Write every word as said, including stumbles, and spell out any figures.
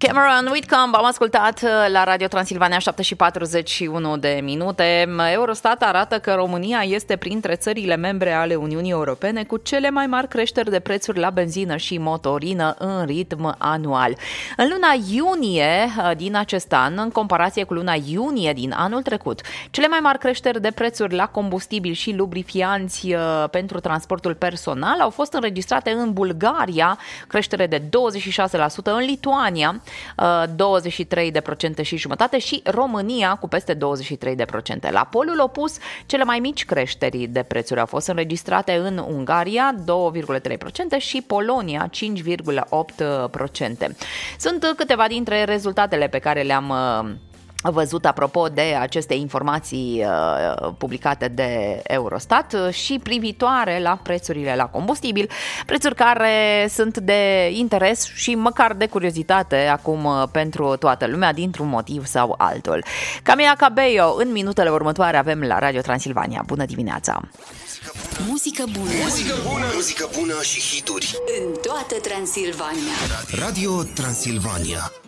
Cameron Whitcomb, am ascultat la Radio Transilvania, șapte și patruzeci și unu de minute. Eurostat arată că România este printre țările membre ale Uniunii Europene cu cele mai mari creșteri de prețuri la benzină și motorină în ritm anual. În luna iunie din acest an, în comparație cu luna iunie din anul trecut, cele mai mari creșteri de prețuri la combustibil și lubrifianți pentru transportul personal au fost înregistrate în Bulgaria, creștere de douăzeci și șase la sută, în Lituania douăzeci și trei de procente și jumătate și România cu peste douăzeci și trei de procente. La polul opus, cele mai mici creșteri de prețuri au fost înregistrate în Ungaria, două virgulă trei la sută și Polonia, cinci virgulă opt la sută. Sunt câteva dintre rezultatele pe care le-am văzut apropo de aceste informații uh, publicate de Eurostat și privitoare la prețurile la combustibil, prețuri care sunt de interes și măcar de curiozitate acum pentru toată lumea, dintr-un motiv sau altul. Camila Cabello, în minutele următoare avem la Radio Transilvania. Bună dimineața! Muzică bună! Muzică bună! Muzică bună și hituri! În toată Transilvania! Radio Transilvania.